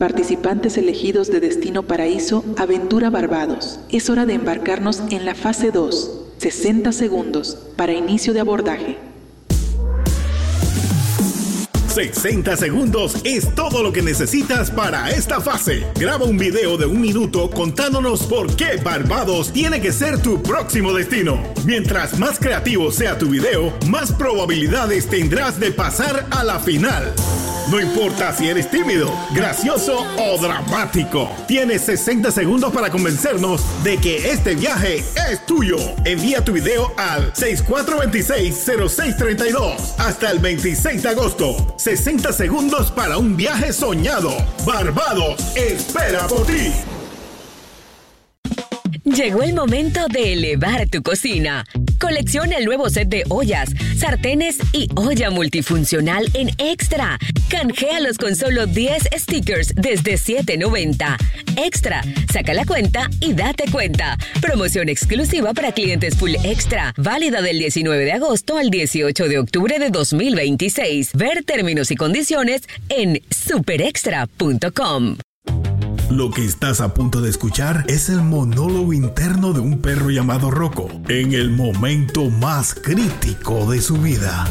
Participantes elegidos de Destino Paraíso, Aventura Barbados. Es hora de embarcarnos en la fase 2. 60 segundos para inicio de abordaje. 60 segundos es todo lo que necesitas para esta fase. Graba un video de 1 minuto contándonos por qué Barbados tiene que ser tu próximo destino. Mientras más creativo sea tu video, más probabilidades tendrás de pasar a la final. No importa si eres tímido, gracioso o dramático. Tienes 60 segundos para convencernos de que este viaje es tuyo. Envía tu video al 6426-0632 hasta el 26 de agosto. 60 segundos para un viaje soñado. Barbados espera por ti. Llegó el momento de elevar tu cocina. Colecciona el nuevo set de ollas, sartenes y olla multifuncional en Extra. Canjealos con solo 10 stickers desde $7.90. Extra, saca la cuenta y date cuenta. Promoción exclusiva para clientes Full Extra. Válida del 19 de agosto al 18 de octubre de 2026. Ver términos y condiciones en superextra.com. Lo que estás a punto de escuchar es el monólogo interno de un perro llamado Rocco en el momento más crítico de su vida.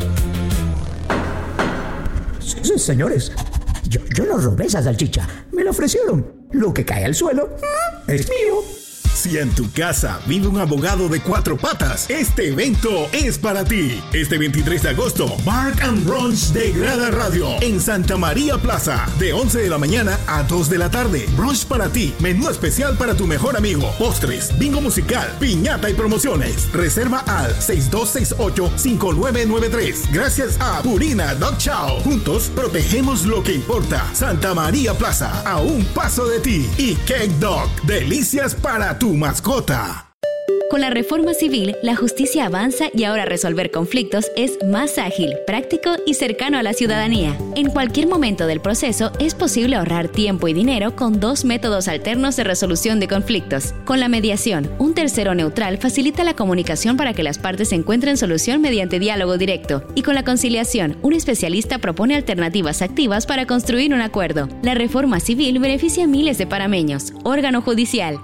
Señores, yo no robé esa salchicha. Me la ofrecieron. Lo que cae al suelo es mío. Si en tu casa vive un abogado de 4 patas, este evento es para ti. Este 23 de agosto, Bark and Brunch de Grada Radio en Santa María Plaza, de 11 de la mañana a 2 de la tarde. Brunch para ti, menú especial para tu mejor amigo, postres, bingo musical, piñata y promociones. Reserva al 6268-5993. Gracias a Purina Dog Chow. Juntos protegemos lo que importa. Santa María Plaza, a un paso de ti. Y Cake Dog, delicias para tu mascota. Con la reforma civil, la justicia avanza y ahora resolver conflictos es más ágil, práctico y cercano a la ciudadanía. En cualquier momento del proceso es posible ahorrar tiempo y dinero con 2 métodos alternos de resolución de conflictos. Con la mediación, un tercero neutral facilita la comunicación para que las partes encuentren solución mediante diálogo directo. Y con la conciliación, un especialista propone alternativas activas para construir un acuerdo. La reforma civil beneficia a miles de panameños. Órgano judicial.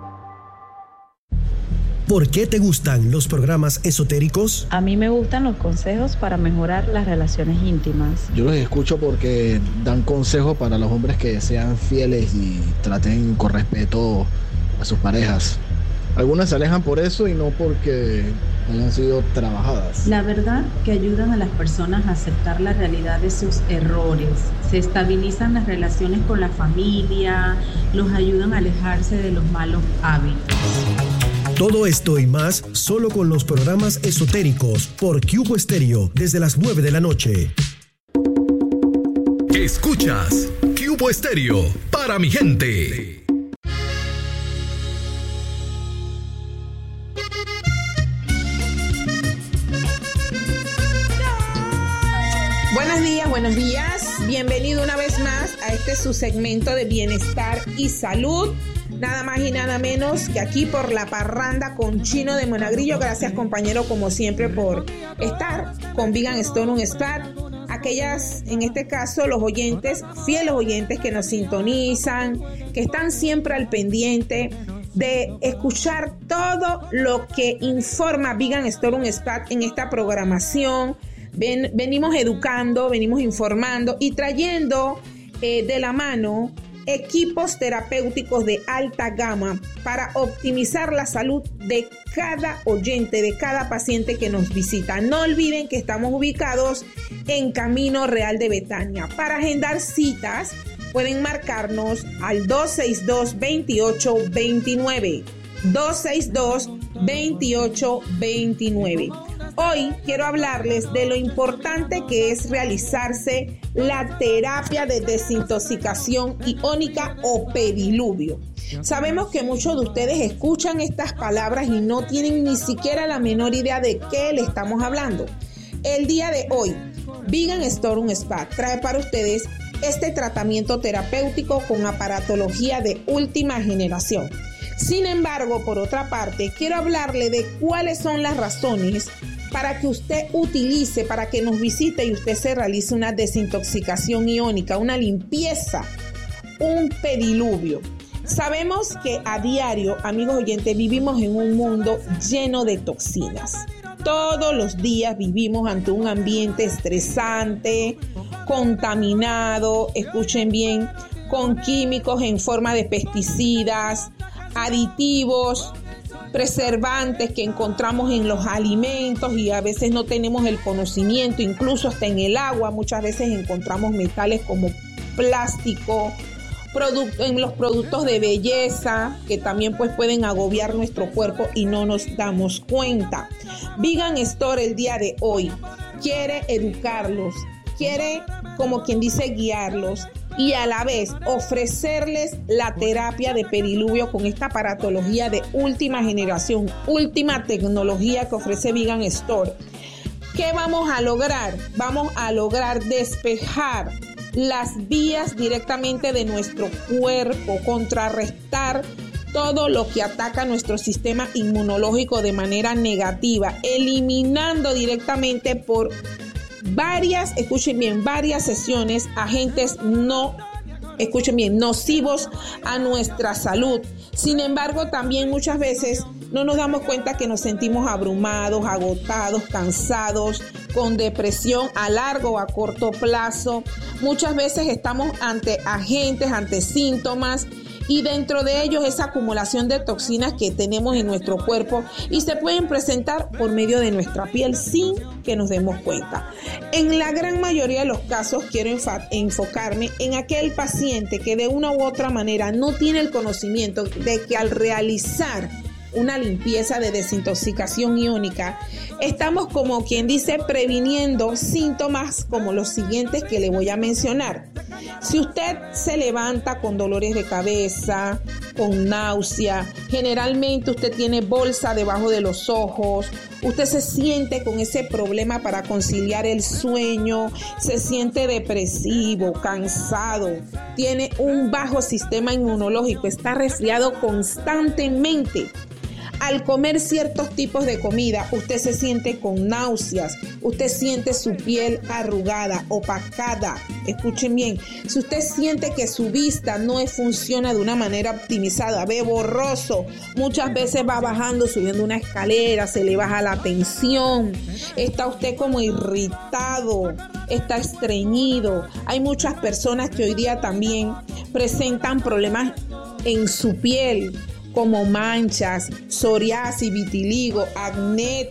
¿Por qué te gustan los programas esotéricos? A mí me gustan los consejos para mejorar las relaciones íntimas. Yo los escucho porque dan consejos para los hombres que sean fieles y traten con respeto a sus parejas. Algunas se alejan por eso y no porque hayan sido trabajadas. La verdad que ayudan a las personas a aceptar la realidad de sus errores. Se estabilizan las relaciones con la familia, los ayudan a alejarse de los malos hábitos. Todo esto y más solo con los programas esotéricos por Cubo Estéreo desde las 9 de la noche. Escuchas Cubo Estéreo para mi gente. Buenos días. Bienvenido una vez más a este su segmento de bienestar y salud. Nada más y nada menos que aquí por La Parranda con Chino de Monagrillo. Gracias, compañero, como siempre, por estar con Vegan Stone Spa. Aquellas, en este caso, los oyentes, fieles oyentes que nos sintonizan, que están siempre al pendiente de escuchar todo lo que informa Vegan Stone Spa en esta programación. Venimos educando, venimos informando y trayendo de la mano equipos terapéuticos de alta gama para optimizar la salud de cada oyente, de cada paciente que nos visita. No olviden que estamos ubicados en Camino Real de Betania. Para agendar citas pueden marcarnos al 262-2829. 262-2829. Hoy quiero hablarles de lo importante que es realizarse la terapia de desintoxicación iónica o pediluvio. Sabemos que muchos de ustedes escuchan estas palabras y no tienen ni siquiera la menor idea de qué le estamos hablando. El día de hoy, Vegan Stone Spa trae para ustedes este tratamiento terapéutico con aparatología de última generación. Sin embargo, por otra parte, quiero hablarle de cuáles son las razones para que usted utilice, para que nos visite y usted se realice una desintoxicación iónica, una limpieza un pediluvio? Sabemos que a diario, amigos oyentes, vivimos en un mundo lleno de toxinas. Todos los días vivimos ante un ambiente estresante, contaminado, escuchen bien, con químicos en forma de pesticidas, aditivos, preservantes que encontramos en los alimentos y a veces no tenemos el conocimiento, incluso hasta en el agua muchas veces encontramos metales como plástico, en los productos de belleza que también pues pueden agobiar nuestro cuerpo y no nos damos cuenta. Vegan Store el día de hoy quiere educarlos, quiere, como quien dice, guiarlos y a la vez ofrecerles la terapia de pediluvio con esta aparatología de última generación, última tecnología que ofrece Vegan Store. ¿Qué vamos a lograr? Vamos a lograr despejar las vías directamente de nuestro cuerpo, contrarrestar todo lo que ataca nuestro sistema inmunológico de manera negativa, eliminando directamente por varias, escuchen bien, varias sesiones agentes nocivos a nuestra salud. Sin embargo, también muchas veces no nos damos cuenta que nos sentimos abrumados, agotados, cansados, con depresión a largo o a corto plazo. Muchas veces estamos ante agentes, ante síntomas y dentro de ellos esa acumulación de toxinas que tenemos en nuestro cuerpo y se pueden presentar por medio de nuestra piel sin que nos demos cuenta. En la gran mayoría de los casos quiero enfocarme en aquel paciente que de una u otra manera no tiene el conocimiento de que al realizar una limpieza de desintoxicación iónica, estamos, como quien dice, previniendo síntomas como los siguientes que le voy a mencionar. Si usted se levanta con dolores de cabeza, con náusea, generalmente usted tiene bolsa debajo de los ojos, usted se siente con ese problema para conciliar el sueño, se siente depresivo, cansado, tiene un bajo sistema inmunológico, está resfriado constantemente. Al comer ciertos tipos de comida, usted se siente con náuseas, usted siente su piel arrugada, opacada. Escuchen bien, si usted siente que su vista no funciona de una manera optimizada, ve borroso, muchas veces va bajando, subiendo una escalera, se le baja la tensión, está usted como irritado, está estreñido. Hay muchas personas que hoy día también presentan problemas en su piel, como manchas, psoriasis, vitiligo, acné,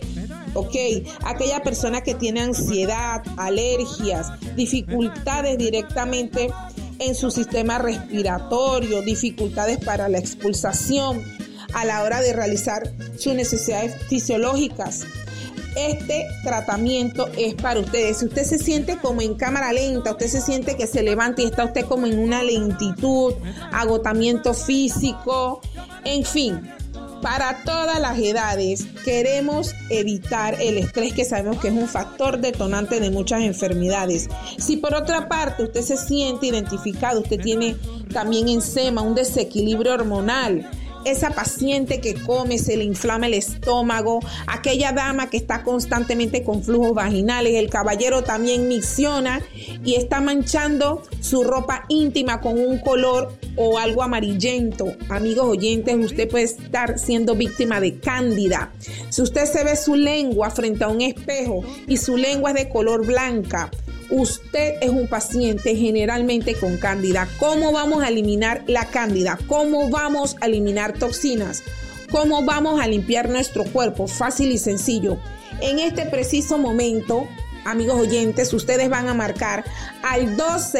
aquella persona que tiene ansiedad, alergias, dificultades directamente en su sistema respiratorio, dificultades para la expulsación a la hora de realizar sus necesidades fisiológicas. Este tratamiento es para ustedes. Si usted se siente como en cámara lenta, usted se siente que se levanta y está usted como en una lentitud, agotamiento físico, en fin, para todas las edades queremos evitar el estrés, que sabemos que es un factor detonante de muchas enfermedades. Si por otra parte usted se siente identificado, usted tiene también eczema, un desequilibrio hormonal, esa paciente que come, se le inflama el estómago, aquella dama que está constantemente con flujos vaginales, el caballero también micciona y está manchando su ropa íntima con un color o algo amarillento. Amigos oyentes, usted puede estar siendo víctima de cándida. Si usted se ve su lengua frente a un espejo y su lengua es de color blanca, usted es un paciente generalmente con cándida. ¿Cómo vamos a eliminar la cándida? ¿Cómo vamos a eliminar toxinas? ¿Cómo vamos a limpiar nuestro cuerpo? Fácil y sencillo. En este preciso momento, amigos oyentes, ustedes van a marcar al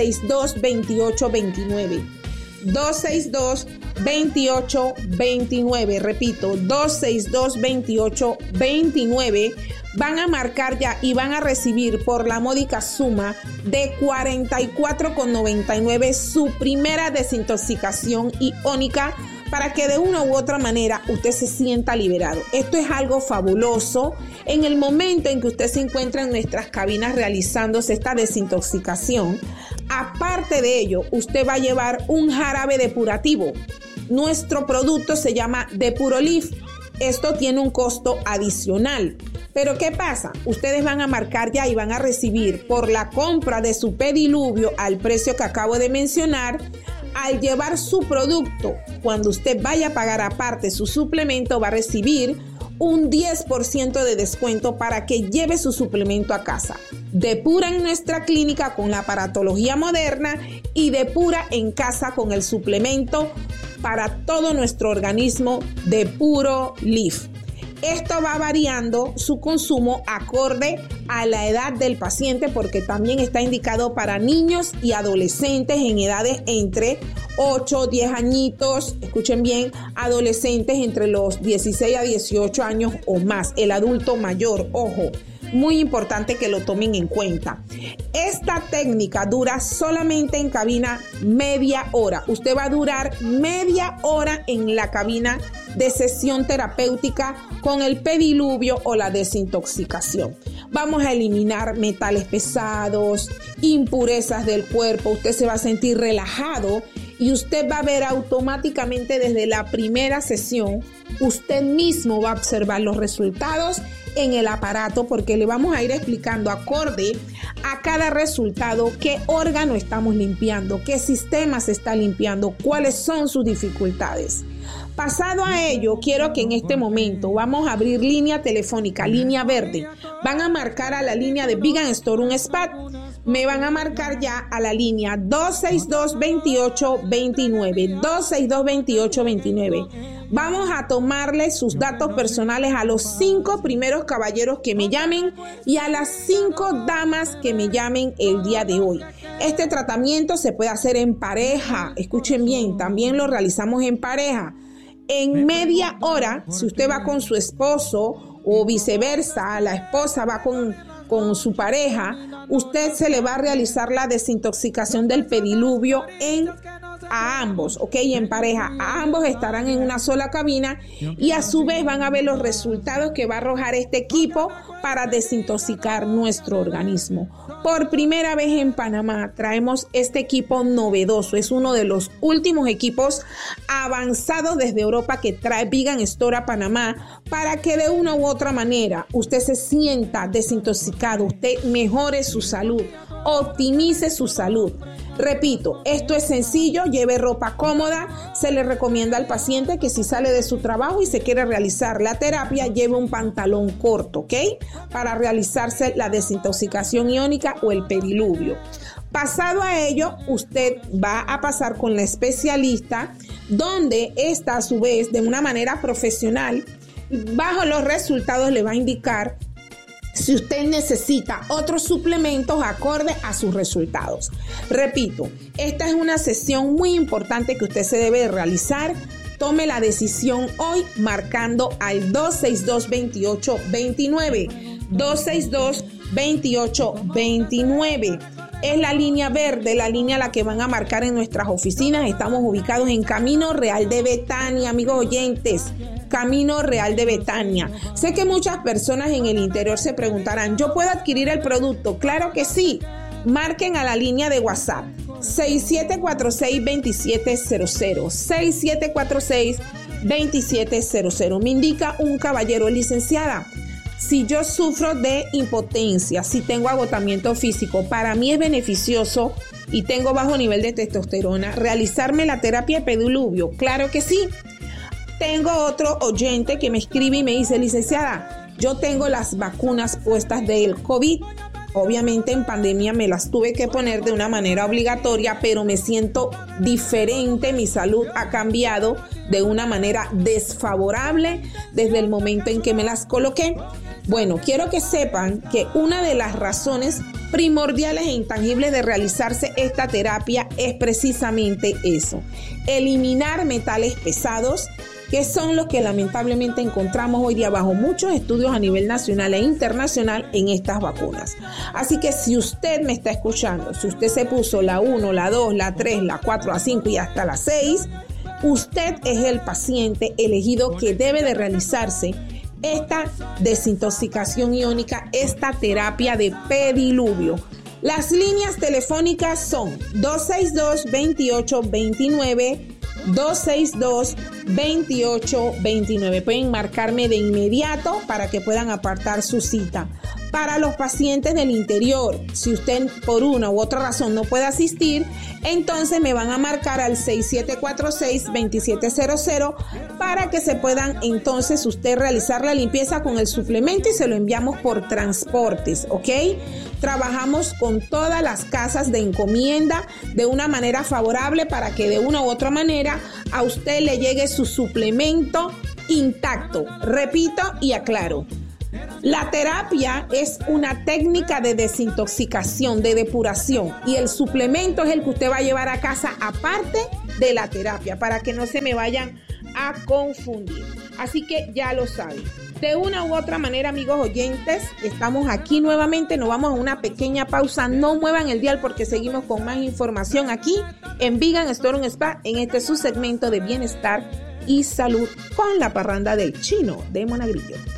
262-2829. 262-2829, repito, 262-2829. Van a marcar ya y van a recibir por la módica suma de $44.99 su primera desintoxicación iónica, para que de una u otra manera usted se sienta liberado. Esto es algo fabuloso. En el momento en que usted se encuentra en nuestras cabinas realizándose esta desintoxicación, aparte de ello, usted va a llevar un jarabe depurativo. Nuestro producto se llama Depurolife. Esto tiene un costo adicional. Pero ¿qué pasa? Ustedes van a marcar ya y van a recibir por la compra de su pediluvio al precio que acabo de mencionar, Al llevar su producto, cuando usted vaya a pagar aparte su suplemento, va a recibir un 10% de descuento para que lleve su suplemento a casa. Depura en nuestra clínica con la aparatología moderna y depura en casa con el suplemento para todo nuestro organismo de Puro Leaf. Esto va variando su consumo acorde a la edad del paciente, porque también está indicado para niños y adolescentes en edades entre 8, 10 añitos, escuchen bien, adolescentes entre los 16 a 18 años o más, el adulto mayor, ojo, muy importante que lo tomen en cuenta. Esta técnica dura solamente en cabina media hora. Usted va a durar media hora en la cabina de sesión terapéutica con el pediluvio o la desintoxicación. Vamos a eliminar metales pesados, impurezas del cuerpo. Usted se va a sentir relajado y usted va a ver automáticamente desde la primera sesión, usted mismo va a observar los resultados en el aparato, porque le vamos a ir explicando acorde a cada resultado qué órgano estamos limpiando, qué sistema se está limpiando, cuáles son sus dificultades. Pasado a ello, quiero que en este momento vamos a abrir línea telefónica, línea verde. Van a marcar a la línea de Vegan Store un SPAT. Me van a marcar ya a la línea 262-2829, 262-2829. Vamos a tomarle sus datos personales a los 5 primeros caballeros que me llamen y a las 5 damas que me llamen el día de hoy. Este tratamiento se puede hacer en pareja. Escuchen bien, también lo realizamos en pareja. En media hora, si usted va con su esposo o viceversa, la esposa va con su pareja, usted se le va a realizar la desintoxicación del pediluvio a ambos, ¿ok? En pareja, a ambos estarán en una sola cabina y a su vez van a ver los resultados que va a arrojar este equipo para desintoxicar nuestro organismo. Por primera vez en Panamá traemos este equipo novedoso. Es uno de los últimos equipos avanzados desde Europa que trae Vegan Store a Panamá para que de una u otra manera usted se sienta desintoxicado, usted mejore su salud, optimice su salud. Repito, esto es sencillo, lleve ropa cómoda. Se le recomienda al paciente que si sale de su trabajo y se quiere realizar la terapia, lleve un pantalón corto, ¿ok? Para realizarse la desintoxicación iónica o el pediluvio. Pasado a ello, usted va a pasar con la especialista, donde esta a su vez, de una manera profesional, bajo los resultados le va a indicar si usted necesita otros suplementos acorde a sus resultados. Repito, esta es una sesión muy importante que usted se debe realizar. Tome la decisión hoy marcando al 262-2829. 262-2829. Es la línea verde, la línea a la que van a marcar en nuestras oficinas. Estamos ubicados en Camino Real de Betania, amigos oyentes. Camino Real de Betania. Sé que muchas personas en el interior se preguntarán, ¿yo puedo adquirir el producto? Claro que sí. Marquen a la línea de WhatsApp 6746-2700, 6746-2700. Me indica un caballero, licenciada, si yo sufro de impotencia, si tengo agotamiento físico, para mí es beneficioso y tengo bajo nivel de testosterona realizarme la terapia de pediluvio. Claro que sí. Tengo otro oyente que me escribe y me dice, licenciada, yo tengo las vacunas puestas del COVID. Obviamente en pandemia me las tuve que poner de una manera obligatoria, pero me siento diferente, mi salud ha cambiado de una manera desfavorable desde el momento en que me las coloqué. Bueno, quiero que sepan que una de las razones primordiales e intangibles de realizarse esta terapia es precisamente eso: eliminar metales pesados, que son los que lamentablemente encontramos hoy día bajo muchos estudios a nivel nacional e internacional en estas vacunas. Así que si usted me está escuchando, si usted se puso la 1, la 2, la 3, la 4, la 5 y hasta la 6, usted es el paciente elegido que debe de realizarse esta desintoxicación iónica, esta terapia de pediluvio. Las líneas telefónicas son 262-2829, 262-2829. Pueden marcarme de inmediato para que puedan apartar su cita. Para los pacientes del interior, si usted por una u otra razón no puede asistir, entonces me van a marcar al 6746-2700 para que se puedan entonces usted realizar la limpieza con el suplemento y se lo enviamos por transportes, ¿ok? Trabajamos con todas las casas de encomienda de una manera favorable para que de una u otra manera a usted le llegue su suplemento intacto. Repito y aclaro. La terapia es una técnica de desintoxicación, de depuración, y el suplemento es el que usted va a llevar a casa aparte de la terapia, para que no se me vayan a confundir. Así que ya lo saben. De una u otra manera, amigos oyentes, estamos aquí nuevamente, nos vamos a una pequeña pausa. No muevan el dial porque seguimos con más información aquí en Vegan Store Spa, en este subsegmento de bienestar y salud con la parranda del Chino de Monagrillo.